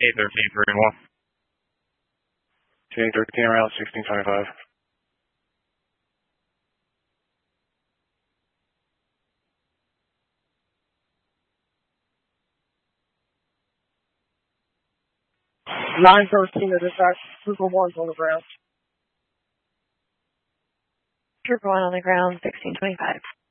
813 813 around 1625. Nine 13 to dispatch. Triple one's on the ground. Triple one on the ground, 1625.